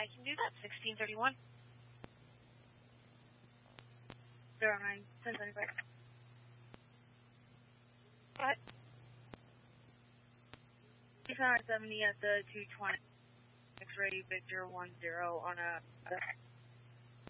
I can do that. 1631. 09, 1075. What? 670 at the 220. X-ray Victor 10 on a